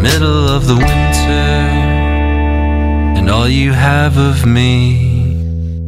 middle of the winter, and all you have of me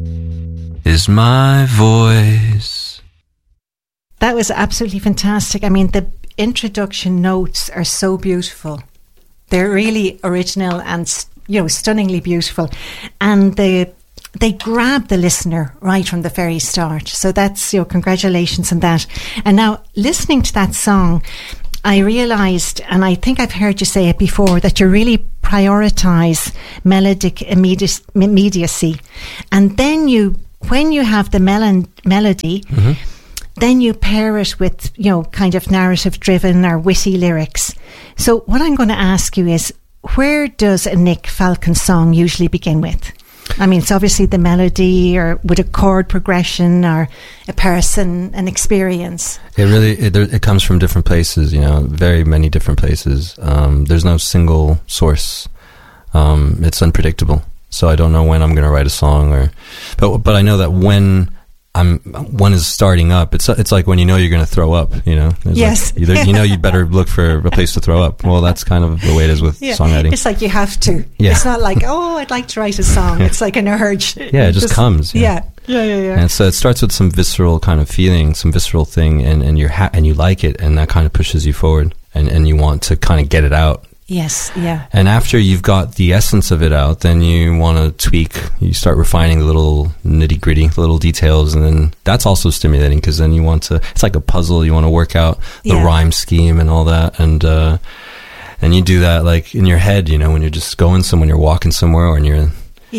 is my voice. That was absolutely fantastic. I mean, the introduction notes are so beautiful. They're really original and, stunningly beautiful. And they grab the listener right from the very start. So that's, congratulations on that. And now, listening to that song, I realised, and I think I've heard you say it before, that you really prioritise melodic immediacy. And then when you have the melody, mm-hmm. then you pair it with, kind of narrative driven or witty lyrics. So what I'm going to ask you is, where does a Nick Falcon song usually begin with? I mean, it's obviously the melody, or with a chord progression, or a person, an experience. It comes from different places, very many different places. There's no single source. It's unpredictable. So I don't know when I'm going to write a song, but I know that when one is starting up, it's like when you're going to throw up, Yes. Like you'd better look for a place to throw up. Well, that's kind of the way it is with songwriting. It's like you have to. Yeah. It's not like, I'd like to write a song. It's like an urge. Yeah, it just comes. Yeah. And so it starts with some visceral kind of feeling, some visceral thing, and you like it, and that kind of pushes you forward, and you want to kind of get it out. Yes, yeah. And after you've got the essence of it out, then you want to tweak. You start refining the little nitty-gritty, the little details, and then that's also stimulating, because then you want to, it's like a puzzle. You want to work out the rhyme scheme and all that, and you do that like in your head, when you're just going somewhere, you're walking somewhere, or you're...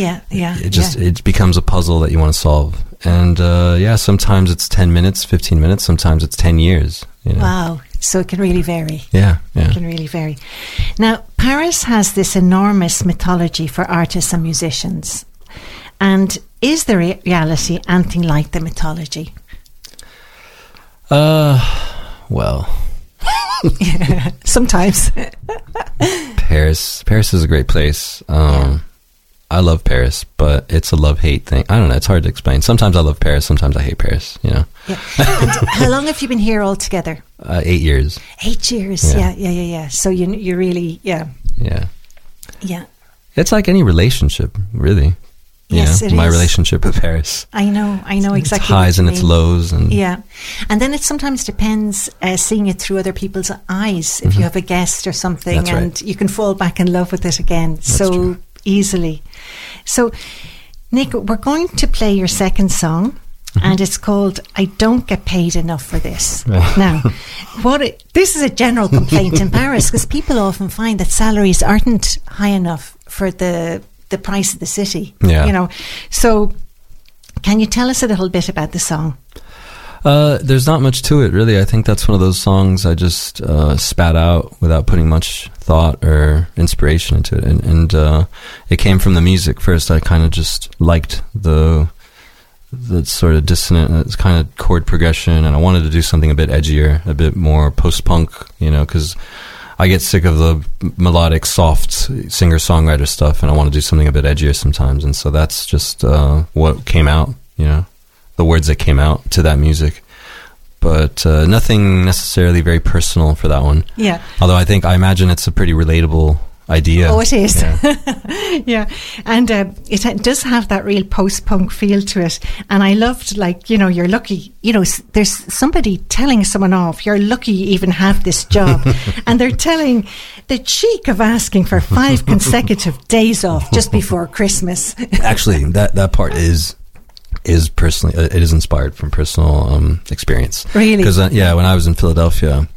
It becomes a puzzle that you want to solve. And sometimes it's 10 minutes, 15 minutes, sometimes it's 10 years. Wow. So it can really vary. Yeah. It can really vary. Now, Paris has this enormous mythology for artists and musicians. And is the reality anything like the mythology? Well... Sometimes. Paris is a great place. I love Paris, but it's a love-hate thing. I don't know. It's hard to explain. Sometimes I love Paris. Sometimes I hate Paris, Yeah. And how long have you been here altogether? 8 years. 8 years. Yeah. So you really, Yeah. It's like any relationship, really. Yes, it my is. Relationship with Paris. I know exactly. Its highs and its lows. And and then it sometimes depends, seeing it through other people's eyes. If you have a guest or something, That's and right. you can fall back in love with it again True. Easily. So, Nick, we're going to play your second song, and it's called "I Don't Get Paid Enough for This." Now, this is a general complaint in Paris, because people often find that salaries aren't high enough for the price of the city. Yeah. So, can you tell us a little bit about the song? There's not much to it, really. I think that's one of those songs I just spat out without putting much thought or inspiration into it. And it came from the music first. I kind of just liked the sort of dissonant kind of chord progression, and I wanted to do something a bit edgier, a bit more post-punk, because I get sick of the melodic, soft singer-songwriter stuff, and I want to do something a bit edgier sometimes. And so that's just what came out, the words that came out to that music. But nothing necessarily very personal for that one. Yeah. Although I imagine it's a pretty relatable idea. Oh, it is. Yeah. Yeah. And it does have that real post-punk feel to it. And I loved, you're lucky, there's somebody telling someone off, you're lucky you even have this job. And they're telling the cheek of asking for 5 consecutive days off just before Christmas. Actually, that part is personally, it is inspired from personal experience. Really? Because when I was in Philadelphia,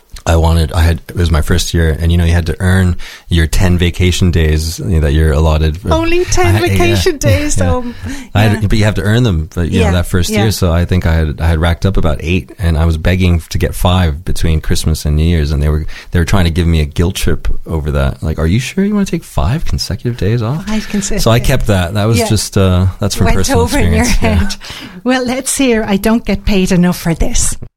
it was my first year, and you had to earn your 10 vacation days that you're allotted. Only 10 vacation days. Yeah. But you have to earn them. But that first year, so I think I had racked up about 8, and I was begging to get 5 between Christmas and New Year's, and they were trying to give me a guilt trip over that. Like, are you sure you want to take 5 consecutive days off? 5 consecutive. So I kept that. That was just that's from Went personal over experience. In your head. Well, let's hear "I Don't Get Paid Enough for This."